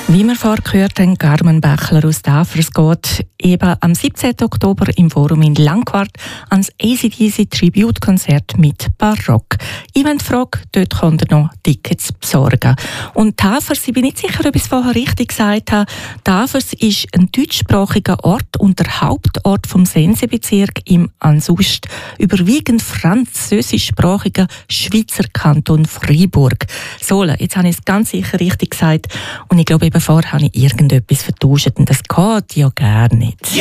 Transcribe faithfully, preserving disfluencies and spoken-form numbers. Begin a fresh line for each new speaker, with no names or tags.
Wie wir vorher gehört haben, Carmen Bächler aus Tafers geht eben am siebzehnten Oktober im Forum in Langquart ans A C D C Tribute-Konzert mit Barock. Eventfrage, dort könnt ihr noch Tickets besorgen. Und Tafers, ich bin nicht sicher, ob ich es vorher richtig gesagt habe, Tafers ist ein deutschsprachiger Ort und der Hauptort vom Sensebezirk im ansonsten überwiegend französischsprachigen Schweizer Kanton Freiburg. So, jetzt habe ich es ganz sicher richtig gesagt und ich glaube, eben vorher habe ich irgendetwas vertauscht und das geht ja gar nicht.